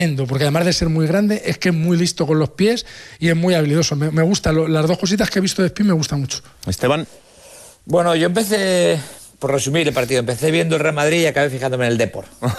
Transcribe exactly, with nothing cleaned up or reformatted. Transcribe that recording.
porque además de ser muy grande, es que es muy listo con los pies y es muy habilidoso. Me, me gusta, lo, las dos cositas que he visto de Speed me gustan mucho. Esteban. Bueno, yo empecé, por resumir el partido, empecé viendo el Real Madrid y acabé fijándome en el Depor.